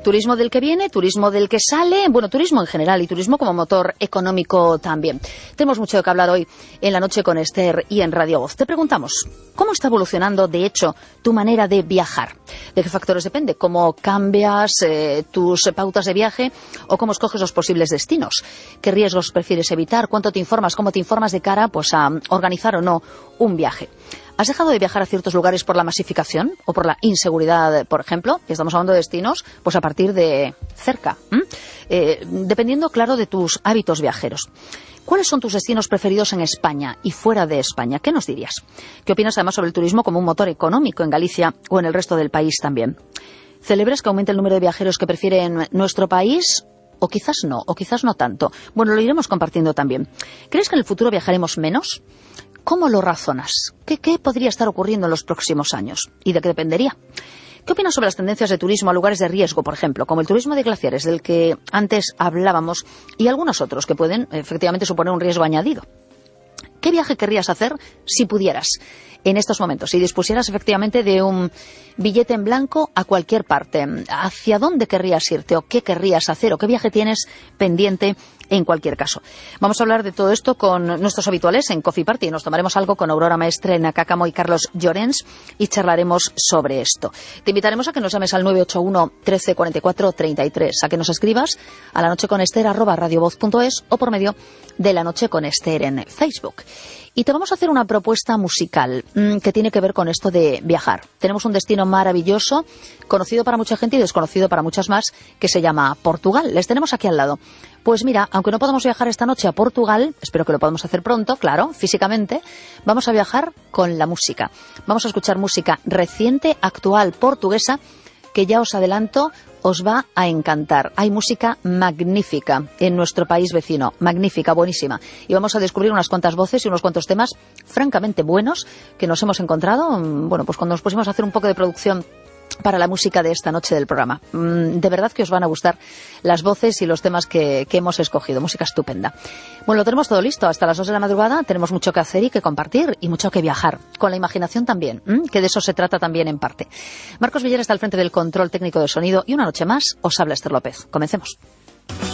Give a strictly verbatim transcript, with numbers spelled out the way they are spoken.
Turismo del que viene, turismo del que sale, bueno, turismo en general y turismo como motor económico también. Tenemos mucho de qué hablar hoy en La Noche con Esther y en Radio Voz. Te preguntamos, ¿cómo está evolucionando, de hecho, tu manera de viajar? ¿De qué factores depende? ¿Cómo cambias eh, tus pautas de viaje o cómo escoges los posibles destinos? ¿Qué riesgos prefieres evitar? ¿Cuánto te informas? ¿Cómo te informas de cara pues, a organizar o no un viaje? ¿Has dejado de viajar a ciertos lugares por la masificación o por la inseguridad, por ejemplo? Y estamos hablando de destinos pues a partir de cerca, eh, dependiendo, claro, de tus hábitos viajeros. ¿Cuáles son tus destinos preferidos en España y fuera de España? ¿Qué nos dirías? ¿Qué opinas además sobre el turismo como un motor económico en Galicia o en el resto del país también? ¿Celebras que aumente el número de viajeros que prefieren nuestro país? O quizás no, o quizás no tanto. Bueno, lo iremos compartiendo también. ¿Crees que en el futuro viajaremos menos? ¿Cómo lo razonas? ¿Qué, ¿Qué podría estar ocurriendo en los próximos años? ¿Y de qué dependería? ¿Qué opinas sobre las tendencias de turismo a lugares de riesgo, por ejemplo, como el turismo de glaciares, del que antes hablábamos, y algunos otros que pueden efectivamente suponer un riesgo añadido? ¿Qué viaje querrías hacer si pudieras en estos momentos, si dispusieras efectivamente de un billete en blanco a cualquier parte? ¿Hacia dónde querrías irte o qué querrías hacer o qué viaje tienes pendiente en cualquier caso? Vamos a hablar de todo esto con nuestros habituales en Coffee Party. Nos tomaremos algo con Aurora Maestre, Nakakamo y Carlos Llorens y charlaremos sobre esto. Te invitaremos a que nos llames al nueve ocho uno, trece, cuarenta y cuatro, treinta y tres, a que nos escribas a lanocheconester arroba radiovoz punto es o por medio de La Noche con Esther en Facebook. Y te vamos a hacer una propuesta musical mmm, que tiene que ver con esto de viajar. Tenemos un destino maravilloso, conocido para mucha gente y desconocido para muchas más, que se llama Portugal. Les tenemos aquí al lado. Pues mira, aunque no podamos viajar esta noche a Portugal, espero que lo podamos hacer pronto, claro, físicamente, vamos a viajar con la música. Vamos a escuchar música reciente, actual, portuguesa, que ya os adelanto, os va a encantar. Hay música magnífica en nuestro país vecino, magnífica, buenísima. Y vamos a descubrir unas cuantas voces y unos cuantos temas francamente buenos que nos hemos encontrado, bueno, pues cuando nos pusimos a hacer un poco de producción para la música de esta noche del programa. De verdad que os van a gustar las voces y los temas que, que hemos escogido. Música estupenda. Bueno, lo tenemos todo listo. Hasta las dos de la madrugada tenemos mucho que hacer y que compartir y mucho que viajar. Con la imaginación también, ¿m? que de eso se trata también en parte. Marcos Villar está al frente del control técnico de sonido y una noche más os habla Esther López. Comencemos.